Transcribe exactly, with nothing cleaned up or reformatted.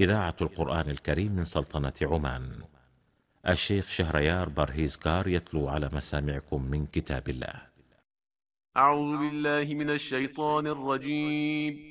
إذاعة القرآن الكريم من سلطنة عمان. الشيخ شهريار برهيزكار يتلو على مسامعكم من كتاب الله. أعوذ بالله من الشيطان الرجيم.